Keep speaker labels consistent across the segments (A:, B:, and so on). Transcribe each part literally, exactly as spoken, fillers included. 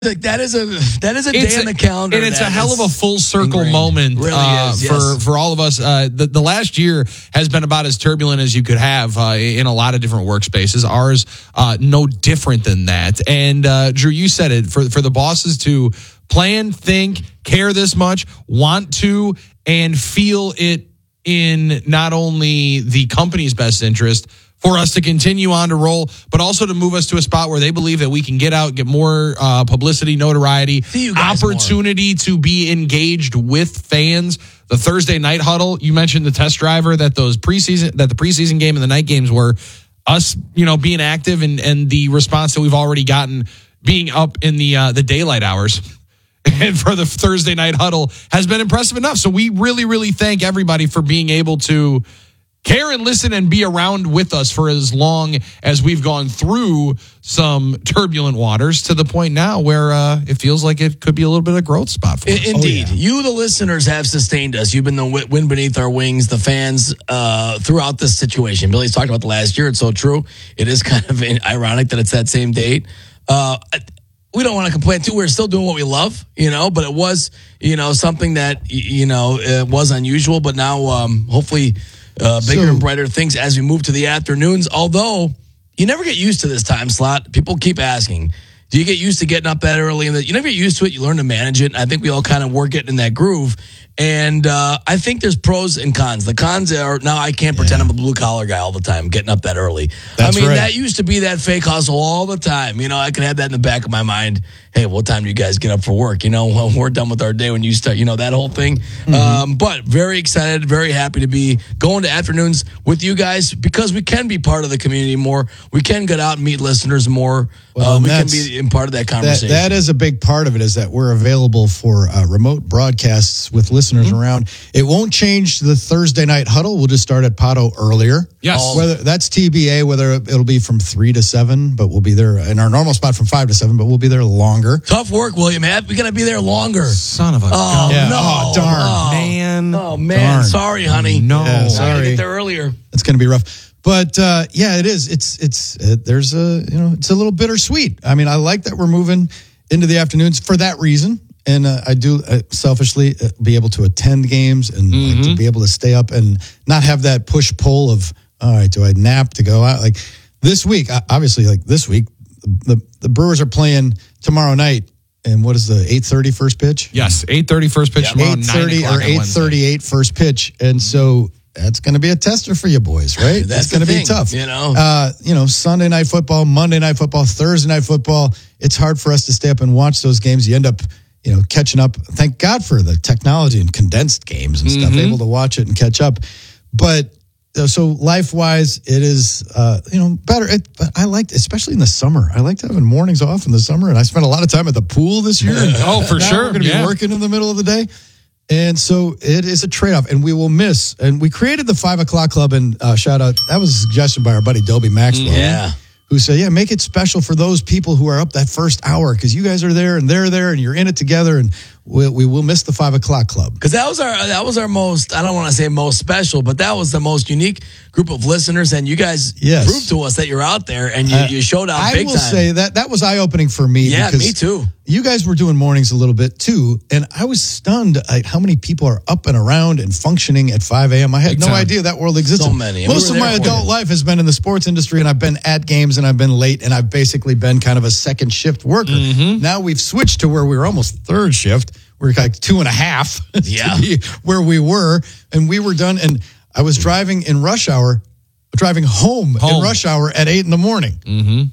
A: Like that is a that is a
B: it's
A: day on the calendar,
B: and it's a hell of a full circle ingrained. moment
A: really
B: uh,
A: is, yes.
B: for for all of us. Uh, the, the last year has been about as turbulent as you could have uh, in a lot of different workspaces. Ours, uh, no different than that. And uh, Drew, you said it for for the bosses to plan, think, care this much, want to, and feel it in not only the company's best interest for us to continue on to roll, but also to move us to a spot where they believe that we can get out, get more uh, publicity, notoriety, opportunity more. to be engaged with fans. The Thursday night huddle, you mentioned the test driver that those preseason, that the preseason game and the night games were us, you know, being active and, and the response that we've already gotten being up in the uh, the daylight hours. And for the Thursday night huddle has been impressive enough. So we really, really thank everybody for being able to care and listen and be around with us for as long as we've gone through some turbulent waters to the point now where uh, it feels like it could be a little bit of a growth spot for us.
A: Indeed.
C: Oh, yeah.
A: You, the listeners, have sustained us. You've been the wind beneath our wings, the fans, uh, throughout this situation. Billy's talked about the last year. It's so true. It is kind of ironic that it's that same date. Uh, we don't want to complain, too. We're still doing what we love, you know, but it was, you know, something that, you know, it was unusual. But now, um, hopefully, Uh, bigger so, and brighter things as we move to the afternoons. Although you never get used to this time slot. People keep asking, do you get used to getting up that early? And you never get used to it. You learn to manage it. And I think we all kind of work it in that groove. And uh, I think there's pros and cons. The cons are now I can't pretend yeah. I'm a blue collar guy all the time, getting up that early.
C: That's
A: I mean,
C: right.
A: that used to be that fake hustle all the time. You know, I could have that in the back of my mind. Hey, what time do you guys get up for work? You know, when we're done with our day, when you start, you know, that whole thing. Mm-hmm. Um, but very excited, very happy to be going to afternoons with you guys because we can be part of the community more. We can get out and meet listeners more.
C: Well,
A: uh, we can be in part of that conversation.
C: That, that is a big part of it, is that we're available for uh, remote broadcasts with listeners mm-hmm. around. It won't change the Thursday night huddle. We'll just start at Pato earlier.
B: Yes.
C: Whether that's T B A, whether it'll be from three to seven, but we'll be there in our normal spot from five to seven, but we'll be there longer.
A: Tough work, William. We're going to be there longer.
B: Son of a
A: oh,
C: yeah.
A: no.
C: Oh, darn.
A: Oh,
B: man.
A: Oh, man.
C: Darn.
A: Sorry, honey.
B: No.
C: Yeah, sorry.
A: I gotta get there earlier.
C: It's going to be rough. But uh, yeah, it is. It's it's uh, there's a you know it's a little bittersweet. I mean, I like that we're moving into the afternoons for that reason, and uh, I do uh, selfishly uh, be able to attend games and
B: Mm-hmm.
C: like, to be able to stay up and not have that push pull of all right, do I nap to go out? Like this week, obviously, like this week, the the Brewers are playing tomorrow night. And what is the eight thirty first pitch?
B: Yes, eight thirty first pitch tomorrow,
C: eight thirty or eight thirty-eight first pitch, and so. That's going to be a tester for you boys, right?
A: That's
C: going to be tough.
A: You know,
C: uh, you know, Sunday night football, Monday night football, Thursday night football. It's hard for us to stay up and watch those games. You end up, you know, catching up. Thank God for the technology and condensed games and mm-hmm. stuff, able to watch it and catch up. But uh, so life wise, it is, uh, you know, better. It, but I liked, especially in the summer. I liked having mornings off in the summer, and I spent a lot of time at the pool this year.
B: oh, for
C: now
B: sure.
C: We're going to
B: yeah.
C: be working in the middle of the day. And so it is a trade-off, and we will miss. And we created the five o'clock club, and uh, shout out, that was a suggestion by our buddy Dobie Maxwell.
A: Yeah.
C: Who said, yeah, make it special for those people who are up that first hour, because you guys are there, and they're there, and you're in it together, and we, we will miss the five o'clock club.
A: Because that was our that was our most, I don't want to say most special, but that was the most unique group of listeners, and you guys
C: yes.
A: proved to us that you're out there, and you, uh, you showed out big time.
C: I will say that that was eye-opening for me.
A: Yeah,
C: because
A: me too.
C: You guys were doing mornings a little bit too, and I was stunned at how many people are up and around and functioning at five a.m. I had
B: Big
C: no
B: time.
C: idea that world existed.
A: So many.
C: Most
A: we
C: of my adult
A: you.
C: life has been in the sports industry, and I've been at games, and I've been late, and I've basically been kind of a second shift worker.
B: Mm-hmm.
C: Now we've switched to where we're almost third shift. We're like two and a half
A: yeah.
C: to be where we were, and we were done. And I was driving in rush hour, driving home, home. in rush hour at eight in the morning.
B: Mm-hmm.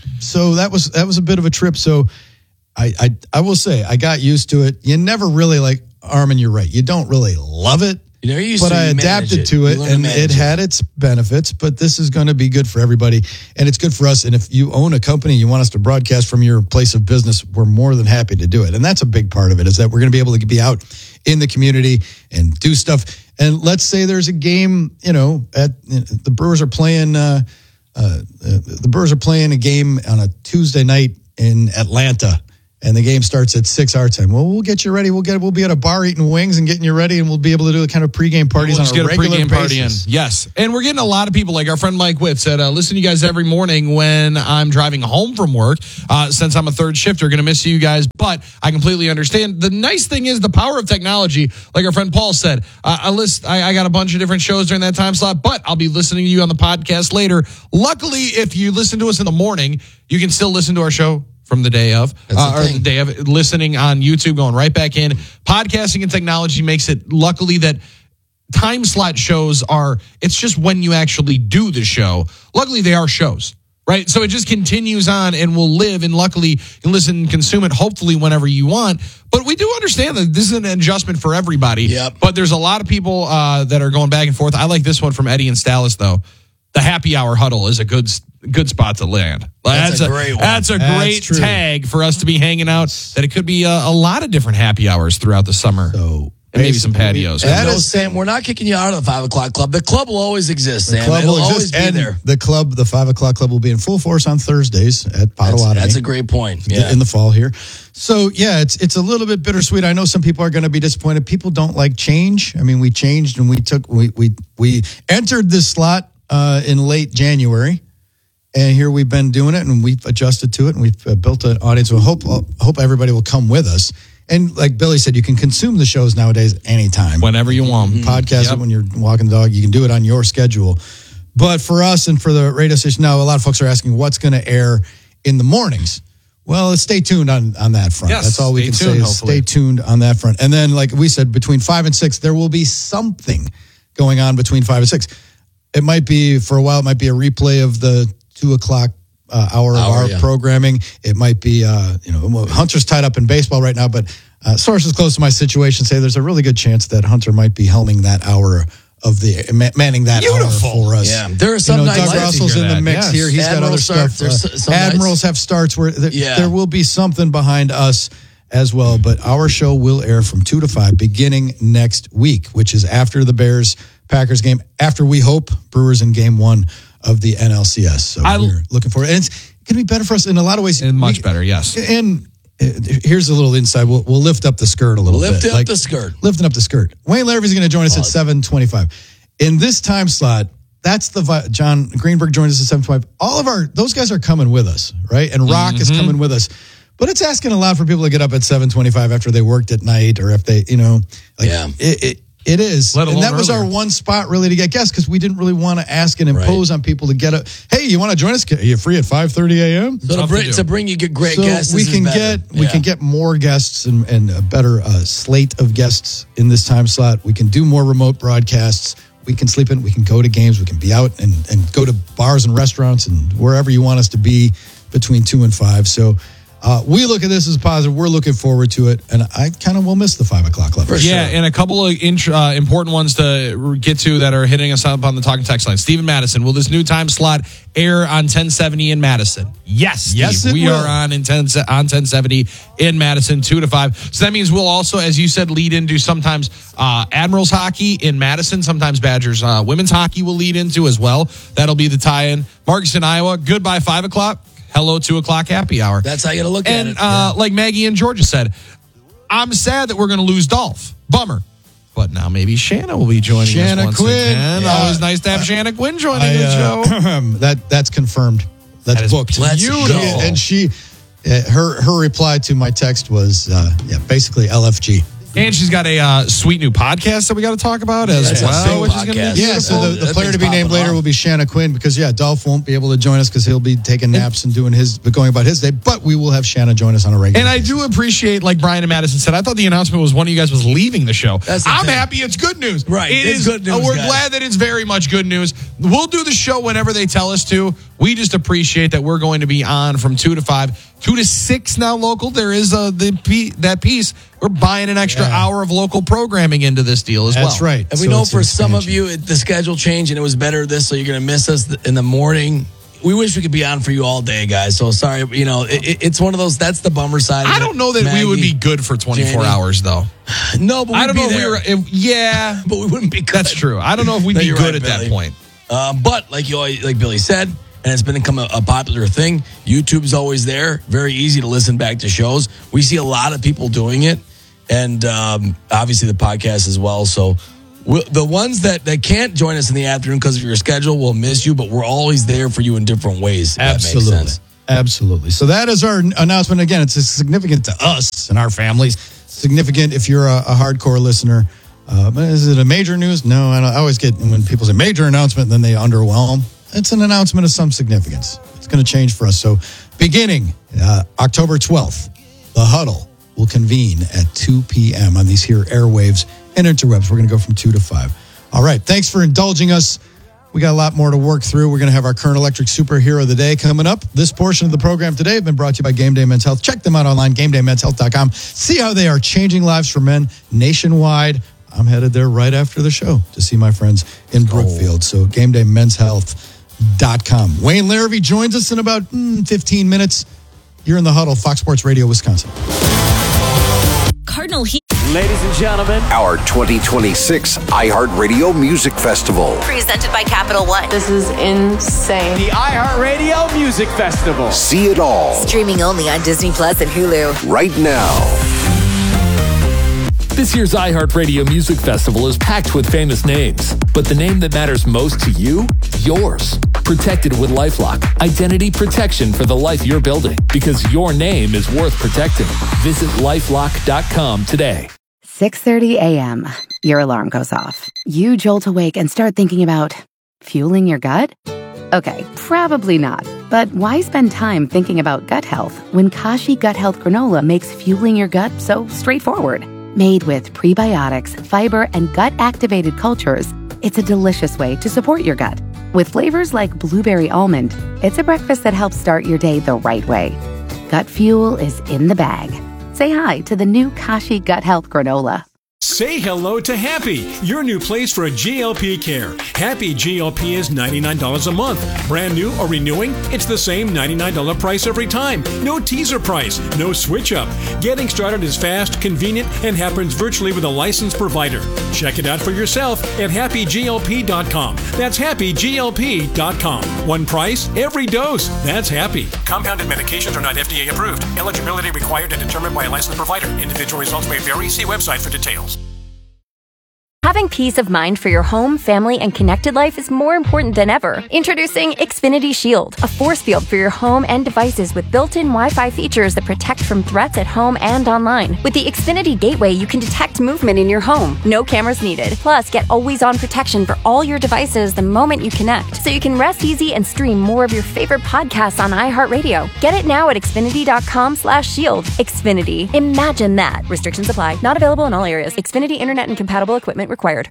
C: So that was that was a bit of a trip. So I, I I will say I got used to it. You never really like Armin. You're right. You don't really love it.
A: You know, you
C: but
A: to
C: I adapted
A: it.
C: to it, and
A: to
C: it had its benefits. But this is going to be good for everybody, and it's good for us. And if you own a company, you want us to broadcast from your place of business, we're more than happy to do it. And that's a big part of it, is that we're going to be able to be out in the community and do stuff. And let's say there's a game, you know, at you know, the Brewers are playing. Uh, uh, the Brewers are playing a game on a Tuesday night in Atlanta. and the game starts at six our time. Well, we'll get you ready. We'll get we'll be at a bar eating wings and getting you ready, and we'll be able to do the kind of pregame parties
B: We'll
C: on
B: just
C: a
B: get a
C: regular
B: pregame party in.
C: basis.
B: Yes. And we're getting a lot of people, like our friend Mike Witt said, uh, listen to you guys every morning when I'm driving home from work. Uh, since I'm a third shifter, going to miss you guys, but I completely understand. The nice thing is the power of technology, like our friend Paul said. Uh, I, list, I, I got a bunch of different shows during that time slot, but I'll be listening to you on the podcast later. Luckily, if you listen to us in the morning, you can still listen to our show from the day of, uh, or the day of, listening on YouTube, going right back in. Podcasting and technology makes it, luckily, that time slot shows are, it's just when you actually do the show. Luckily, they are shows, right? So it just continues on and will live, and luckily, you can listen and consume it, hopefully, whenever you want. But we do understand that this is an adjustment for everybody.
A: Yep.
B: But there's a lot of people uh, that are going back and forth. I like this one from Eddie and Stallis, though. The happy hour huddle is a good good spot to land.
A: That's a great one.
B: That's a
C: That's
B: great
C: true.
B: tag for us to be hanging out. That it could be a, a lot of different happy hours throughout the summer.
C: So
B: And maybe some
C: basically,
B: patios.
A: And
C: That
A: no,
C: is-
A: Sam, we're not kicking you out of the five o'clock club. The club will always exist, Sam.
C: club
A: It'll
C: will
A: always
C: exist,
A: be
C: and
A: there.
C: the club, the five o'clock club, will be in full force on Thursdays at
A: That's,
C: Potawatomi.
A: that's a great point. Yeah.
C: in the fall here. So yeah, it's it's a little bit bittersweet. I know some people are going to be disappointed. People don't like change. I mean, we changed and we took we we we entered this slot uh, in late January, and here we've been doing it, and we've adjusted to it, and we've uh, built an audience. So hope hope everybody will come with us. And like Billy said, you can consume the shows nowadays anytime.
B: Whenever you want.
C: Podcast
B: Yep.
C: it when you're walking the dog. You can do it on your schedule. But for us and for the radio station now, a lot of folks are asking what's going to air in the mornings. Well, stay tuned on, on that front.
B: Yes,
C: That's all we
B: stay
C: can
B: tuned,
C: say is
B: hopefully.
C: stay tuned on that front. And then, like we said, between five and six, there will be something going on between five and six. It might be, for a while, it might be a replay of the two o'clock uh, hour,
A: Hour,
C: of our
A: yeah.
C: programming. It might be, uh, you know, well, Hunter's tied up in baseball right now, but uh, sources close to my situation say there's a really good chance that Hunter might be helming that hour of the, ma- manning that
B: Beautiful.
C: hour for us.
A: Yeah. There are some
C: you know,
A: nights
C: Doug
A: like to
C: Russell's
B: hear
C: in the
B: that,
C: mix
B: yes.
C: here. He's got
A: Admiral
C: other
A: start-
C: stuff.
A: there's
C: Uh,
A: some nights-
C: Admirals have starts where th-
A: Yeah.
C: there will be something behind us as well. But our show will air from two to five beginning next week, which is after the Bears Packers game, after we hope Brewers in game one of the N L C S. So
B: I-
C: we're looking forward. And it's going to be better for us in a lot of ways.
B: And much
C: We-
B: better, yes.
C: And uh, here's a little insight. We'll, we'll lift up the skirt a little
A: Lift
C: bit.
A: up the skirt.
C: Lifting up the skirt. Wayne Larravee's going to join us at seven twenty-five. In this time slot, that's the vi- John Greenberg joined us at seven twenty-five. All of our, those guys are coming with us, right? And Rock is coming with us. But it's asking a lot for people to get up at seven twenty-five after they worked at night or if they, you know, like
A: Yeah.
C: it, it, it is.
B: Let
C: And
B: alone
C: that was our
B: earlier.
C: one spot really to get guests because we didn't really want to ask and impose on people to get up. Hey, you want to join us? Are you free at five thirty a.m.?
A: So to
B: Tough to
A: bring,
B: do.
A: to bring you get great
C: So
A: guests,
C: we
A: this is
C: can
A: better.
C: get we
A: Yeah.
C: can get more guests and, and a better uh, slate of guests in this time slot. We can do more remote broadcasts. We can sleep in. We can go to games. We can be out and, and go to bars and restaurants and wherever you want us to be between two and five. So uh, we look at this as positive. We're looking forward to it, and I kind of will miss the five o'clock club.
A: For
B: Yeah,
A: sure.
B: and a couple of int- uh, important ones to get to that are hitting us up on the talking text line. Stephen Madison, will this new time slot air on ten seventy in Madison? Yes, Steve.
C: Yes, it
B: we
C: will.
B: are on in ten on ten seventy in Madison, two to five. So that means we'll also, as you said, lead into sometimes uh, Admirals hockey in Madison. Sometimes Badgers uh, women's hockey will lead into as well. That'll be the tie-in. Marcus in Iowa. Goodbye five o'clock. Hello two o'clock happy hour.
A: That's how you got to look
B: And
A: at it.
B: uh, like Maggie and Georgia said, I'm sad that we're going to lose Dolph. Bummer. But now maybe Shanna will be joining
C: Shanna
B: us once
C: Quinn.
B: again.
C: Yeah.
B: Always nice to have Shanna Quinn joining
C: I,
B: the
C: uh,
B: show.
C: that that's confirmed. That's
B: That is
C: booked.
A: Let's
C: Beautiful.
A: go.
C: And she, uh, her her reply to my text was, uh, yeah, basically L F G.
B: And she's got a uh, sweet new podcast that we got to talk about as
A: That's a
B: well,
A: big
B: which is going to be
A: podcast.
B: beautiful.
C: Yeah, so the, the
A: That
C: player to
A: thing's
C: be named
A: popping
C: later
A: off.
C: will be Shanna Quinn because, yeah, Dolph won't be able to join us because he'll be taking naps and doing his, going about his day, but we will have Shanna join us on a regular
B: And I
C: basis.
B: do appreciate, like Brian and Madison said, I thought the announcement was one of you guys was leaving the show.
A: That's the
B: I'm
A: thing.
B: happy it's good news.
A: Right,
B: It
A: it's
B: is
A: good news,
B: uh, We're
A: guys.
B: glad that it's very much good news. We'll do the show whenever they tell us to. We just appreciate that we're going to be on from two to five, two to six now local. There is uh, the pe- that piece. We're buying an extra
C: Yeah.
B: hour of local programming into this deal as well.
C: That's right.
A: And we
C: So
A: know
C: it's
A: for
C: an
A: some of
C: expansion.
A: you, it, the schedule changed and it was better this, so you're going to miss us th- in the morning. We wish we could be on for you all day, guys. So sorry, you know, it, it- it's one of those, that's the bummer side. of
B: I
A: it.
B: don't know that we would
A: Maggie.
B: be good for twenty-four
A: Jamie.
B: hours, though.
A: No, but
B: I don't
A: we'd
B: know
A: be
B: if we
A: there.
B: were. If, yeah,
A: But we wouldn't be good.
B: that's true. I don't know if we'd
A: No,
B: be
A: you're
B: good
A: right,
B: at that
A: Billy.
B: point.
A: Uh, but like you, always- like Billy said, and it's been become a, a popular thing. YouTube's always there. Very easy to listen back to shows. We see a lot of people doing it, and um, obviously the podcast as well. So we'll, the ones that, that can't join us in the afternoon because of your schedule will miss you, but we're always there for you in different ways. If
C: Absolutely.
A: That makes sense.
C: Absolutely. So that is our announcement. Again, it's significant to us and our families. Significant if you're a, a hardcore listener. Uh, but is it a major news? No, I, don't, I always get when people say major announcement, then they underwhelm. It's an announcement of some significance. It's going to change for us. So beginning uh, October twelfth, the Huddle will convene at two p.m. on these here airwaves and interwebs. We're going to go from two to five. All right. Thanks for indulging us. We got a lot more to work through. We're going to have our Current Electric Superhero of the Day coming up. This portion of the program today has been brought to you by Game Day Men's Health. Check them out online, game day men's health dot com. See how they are changing lives for men nationwide. I'm headed there right after the show to see my friends in Brookfield. So game day men's health dot com. Wayne Larrivee joins us in about mm, fifteen minutes. You're in the Huddle, Fox Sports Radio, Wisconsin.
D: Cardinal Heat.
E: Ladies and gentlemen,
F: our twenty twenty-six iHeartRadio Music Festival.
D: Presented by Capital One.
G: This is insane.
E: The iHeartRadio Music Festival.
F: See it all.
D: Streaming only on Disney Plus and Hulu.
F: Right now.
H: This year's iHeartRadio Music Festival is packed with famous names, but the name that matters most to you? Yours. Protected with LifeLock. Identity protection for the life you're building, because your name is worth protecting. Visit lifelock dot com today.
I: six thirty a.m. Your alarm goes off. You jolt awake and start thinking about fueling your gut? Okay, probably not. But why spend time thinking about gut health when Kashi Gut Health Granola makes fueling your gut so straightforward? Made with prebiotics, fiber, and gut-activated cultures, it's a delicious way to support your gut. With flavors like blueberry almond, it's a breakfast that helps start your day the right way. Gut fuel is in the bag. Say hi to the new Kashi Gut Health Granola.
J: Say hello to Happy, your new place for G L P care. Happy G L P is ninety-nine dollars a month. Brand new or renewing, it's the same ninety-nine dollars price every time. No teaser price, no switch up. Getting started is fast, convenient, and happens virtually with a licensed provider. Check it out for yourself at happy G L P dot com. That's happy G L P dot com. One price, every dose. That's Happy. Compounded medications are not F D A approved. Eligibility required and determined by a licensed provider. Individual results may vary. See website for details.
K: Having peace of mind for your home, family, and connected life is more important than ever. Introducing Xfinity Shield, a force field for your home and devices with built-in Wi-Fi features that protect from threats at home and online. With the Xfinity Gateway, you can detect movement in your home. No cameras needed. Plus, get always-on protection for all your devices the moment you connect, so you can rest easy and stream more of your favorite podcasts on iHeartRadio. Get it now at xfinity dot com slash shield. Xfinity. Imagine that. Restrictions apply. Not available in all areas. Xfinity Internet and compatible equipment required.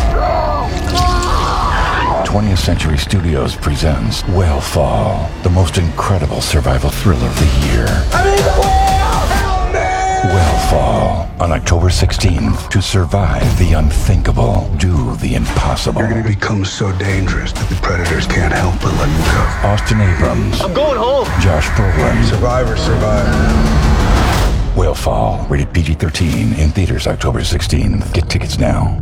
L: twentieth Century Studios presents Whale-Fall, the most incredible survival thriller of the year. I mean, the whale! Help me! Whale-Fall, on October sixteenth. To survive the unthinkable, do the impossible.
M: You're going to become so dangerous that the predators can't help but let you go.
L: Austin Abrams.
M: I'm going home.
L: Josh Brolin.
M: Survivor, survivor.
L: Whale-Fall, rated P G thirteen, in theaters October sixteenth. Get tickets now.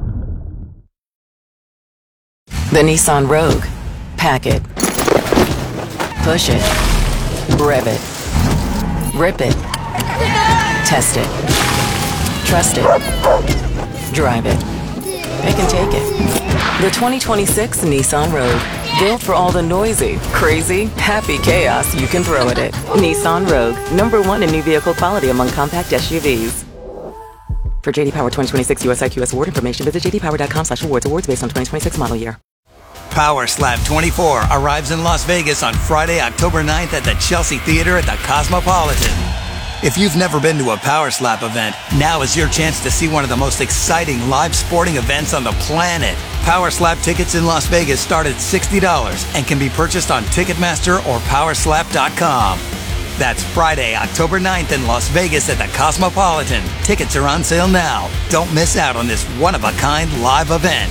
N: The Nissan Rogue. Pack it. Push it. Rev it. Rip it. Test it. Trust it. Drive it. It can take it. The twenty twenty-six Nissan Rogue. Built for all the noisy, crazy, happy chaos you can throw at it. Nissan Rogue. Number one in new vehicle quality among compact S U Vs. For J D Power twenty twenty-six U S I Q S award information, visit j d power dot com slash awards. Awards based on twenty twenty-six model year.
O: Power Slap twenty-four arrives in Las Vegas on Friday, October ninth at the Chelsea Theater at the Cosmopolitan. If you've never been to a Power Slap event, now is your chance to see one of the most exciting live sporting events on the planet. Power Slap tickets in Las Vegas start at sixty dollars and can be purchased on Ticketmaster or power slap dot com. That's Friday, October ninth in Las Vegas at the Cosmopolitan. Tickets are on sale now. Don't miss out on this one-of-a-kind live event.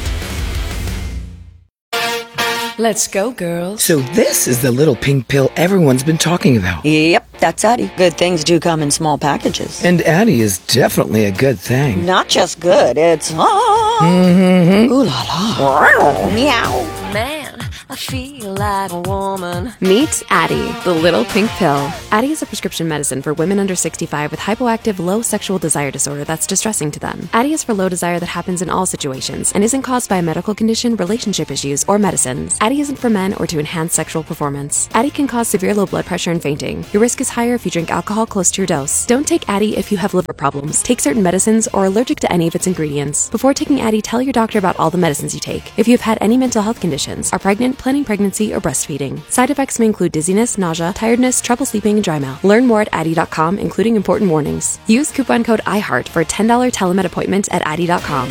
P: Let's go, girls. So this is the little pink pill everyone's been talking about.
Q: Yep, that's Addie. Good things do come in small packages.
P: And Addie is definitely a good thing.
Q: Not just good, it's... Ah,
P: mm-hmm.
Q: ooh la la.
K: Meow. Man, I feel like a woman.
I: Meet Addie, the little pink pill. Addie is a prescription medicine for women under sixty-five with hypoactive low sexual desire disorder that's distressing to them. Addie is for low desire that happens in all situations and isn't caused by a medical condition, relationship issues, or medicines. Addie isn't for men or to enhance sexual performance. Addie can cause severe low blood pressure and fainting. Your risk is higher if you drink alcohol close to your dose. Don't take Addie if you have liver problems, take certain medicines, or are allergic to any of its ingredients. Before taking Addie, tell your doctor about all the medicines you take. If you've had any mental health conditions, are pregnant, planning pregnancy, or breastfeeding. Side effects may include dizziness, nausea, tiredness, trouble sleeping, and dry mouth. Learn more at addie dot com, including important warnings. Use coupon code iHeart for a ten dollars telemed appointment at addie dot com.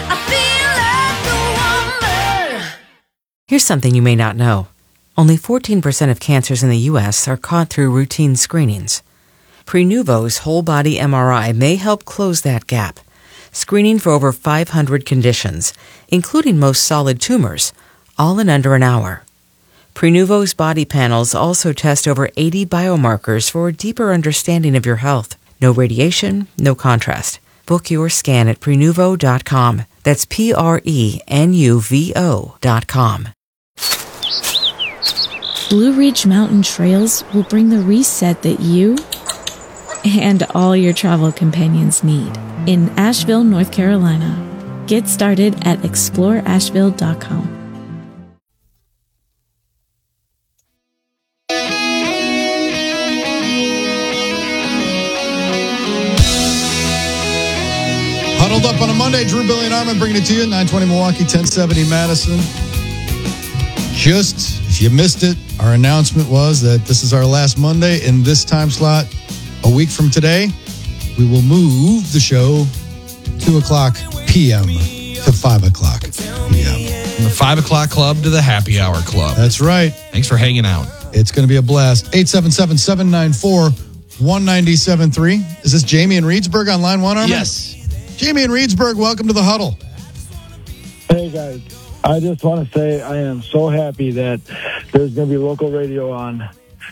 R: Here's something you may not know. Only fourteen percent of cancers in the U S are caught through routine screenings. Prenuvo's whole body M R I may help close that gap. Screening for over five hundred conditions, including most solid tumors, all in under an hour. Prenuvo's body panels also test over eighty biomarkers for a deeper understanding of your health. No radiation, no contrast. Book your scan at prenuvo dot com. That's P R E N U V O dot com.
S: Blue Ridge Mountain Trails will bring the reset that you and all your travel companions need in Asheville, North Carolina. Get started at explore asheville dot com.
C: Huddled up on a Monday, Drew, Billy, and Armin bringing it to you. nine twenty Milwaukee, ten seventy Madison. Just, if you missed it, our announcement was that this is our last Monday in this time slot. A week from today, we will move the show two o'clock p.m. to five o'clock p.m.
B: From the five o'clock club to the happy hour club.
C: That's right.
B: Thanks for hanging out.
C: It's going to be a blast. eight seven seven, seven nine four, one nine seven three. Is this Jamie in Reedsburg on line one, Armin?
A: Yes.
C: Jamie in Reedsburg, welcome to the huddle.
T: Hey, guys. I just want to say I am so happy that there's going to be local radio on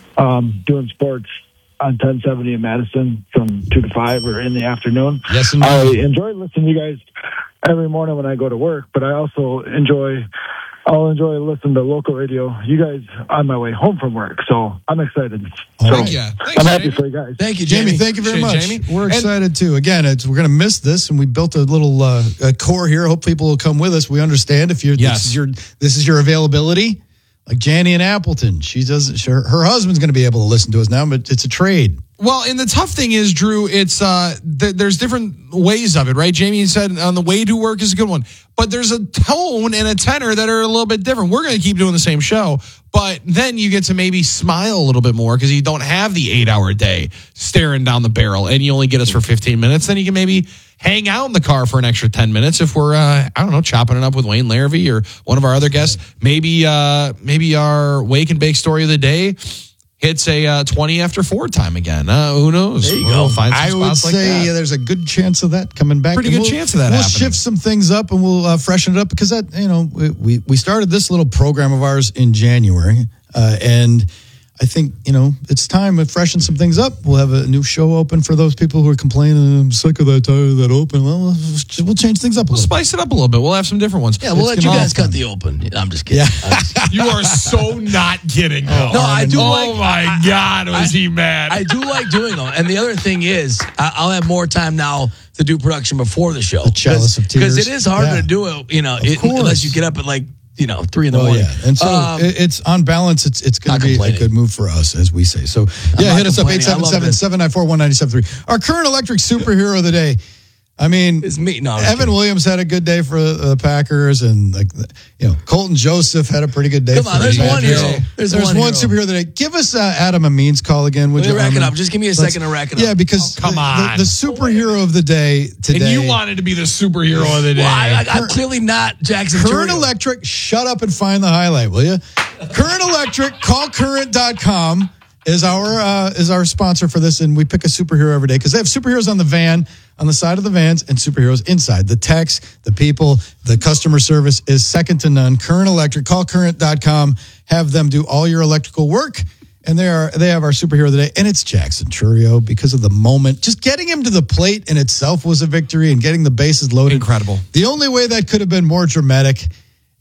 T: um, doing sports on ten seventy in Madison from two to five or in the afternoon.
C: Yes, and
T: I enjoy listening to you guys every morning when I go to work, but I also enjoy I'll enjoy listening to local radio. You guys on my way home from work, so I'm excited.
C: All
T: so
C: right.
B: Yeah. Thanks,
T: I'm happy
B: Jamie.
T: for you guys.
C: Thank you, Jamie.
B: Jamie.
C: Thank you very
B: Appreciate
C: much.
B: it, Jamie.
C: We're
B: And-
C: excited too. Again, it's, we're going to miss this, and we built a little uh, a core here. Hope people will come with us. We understand if you're
B: Yes.
C: this is your this is your availability. Like Janny in Appleton, she doesn't. Her, her husband's going to be able to listen to us now, but it's a trade.
B: Well, and the tough thing is, Drew, it's uh, th- there's different ways of it, right? Jamie said on the way to work is a good one, but there's a tone and a tenor that are a little bit different. We're going to keep doing the same show, but then you get to maybe smile a little bit more because you don't have the eight-hour day staring down the barrel, and you only get us for fifteen minutes. Then you can maybe hang out in the car for an extra ten minutes if we're, uh, I don't know, chopping it up with Wayne Larrabee or one of our other guests. Maybe, uh, maybe our Wake and Bake story of the day hits a uh, twenty after four time again. Uh, who knows?
C: There you
B: We'll
C: go.
B: find some
C: I would
B: spots like
C: say
B: that.
C: there's a good chance of that coming back.
B: Pretty
C: And
B: good
C: we'll,
B: chance of that
C: We'll
B: happening.
C: shift some things up and we'll uh, freshen it up because that you know we we started this little program of ours in January, uh, and I think you know it's time to freshen some things up. We'll have a new show open for those people who are complaining. I'm sick of that tired of that open. Well, we'll, we'll change things up a
B: We'll
C: little.
B: spice it up a little bit. We'll have some different ones.
A: Yeah, we'll
C: It's
A: let you
C: gonna
A: guys
C: be fun.
A: cut the open. I'm just kidding.
C: Yeah.
A: I'm just kidding.
B: You are so not kidding. though.
A: No, I do
B: Oh
A: like-
B: my
A: I-
B: God, was he mad?
A: I do like doing them. And the other thing is, I- I'll have more time now to do production before the show.
C: The chalice of
A: Because
C: tears.
A: it is harder
C: Yeah.
A: to do it, you know,
C: Of
A: it,
C: course.
A: unless you get up at like, you know, three in the
C: Oh
A: morning.
C: yeah, and so
A: Um,
C: it- it's on balance. It's it's going
A: not
C: to be
A: complaining.
C: a good move for us, as we say. So yeah,
A: not
C: hit us up
A: complaining.
C: eight
A: I
C: seven
A: love
C: seven,
A: this.
C: seven nine four, one nine seven three. Our current electric superhero of the day. I mean,
A: It's me. No, I'm just
C: Evan
A: kidding.
C: Williams had a good day for the Packers, and like you know, Colton Joseph had a pretty good day.
A: Come
C: for
A: on,
C: the
A: there's one
C: Packers.
A: hero. There's
C: There's
A: one
C: one
A: hero.
C: superhero of the day. Give us uh, Adam Amin's call again, would
A: Let
C: you?
A: me rack it
C: Armin?
A: up. Just give me a
C: Let's-
A: second to rack it up.
C: Yeah, because
B: Oh, come
C: the,
B: on.
C: the, the superhero of the day today.
B: and you wanted to be the superhero of the day.
A: Well, I, I, I'm clearly not Jackson
C: Current
A: Churio.
C: Electric, shut up and find the highlight, will you? Current Electric, call current dot com is our uh, is our sponsor for this, and we pick a superhero every day because they have superheroes on the van, on the side of the vans, and superheroes inside. The techs, the people, the customer service is second to none. Current Electric, call current dot com, have them do all your electrical work. And they are they have our superhero of the day, and it's Jackson Churio because of the moment. Just getting him to the plate in itself was a victory, and getting the bases loaded.
B: Incredible.
C: The only way that could have been more dramatic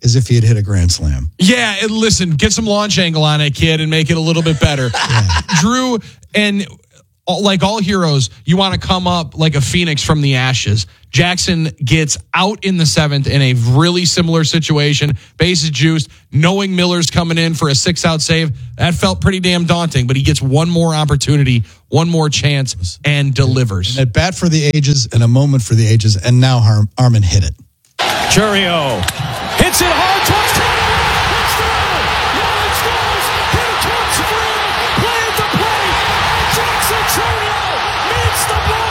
C: is if he had hit a grand slam.
B: Yeah, and listen, get some launch angle on it, kid, and make it a little bit better. yeah. Drew, and like all heroes, you want to come up like a phoenix from the ashes. Jackson gets out in the seventh in a really similar situation. Bases juiced, knowing Miller's coming in for a six-out save. That felt pretty damn daunting, but he gets one more opportunity, one more chance, and delivers.
C: And at bat for the ages and a moment for the ages, and now Har- Armin hit it.
J: Churio hits it hard towards Taylor. It's through. Lawrence goes. Here comes Freeman. Play at the plate. Jackson Churio meets the ball.